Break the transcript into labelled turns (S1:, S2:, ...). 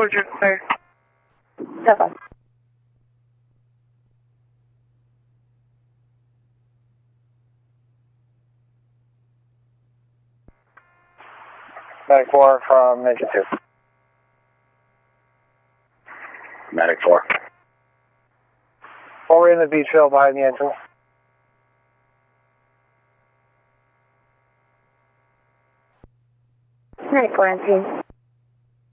S1: Soldier clear.
S2: Seven.
S3: Medic 4 from Ninja 2.
S4: Medic 4.
S3: We're in the beach field behind the entrance.
S2: Medic 4 on scene.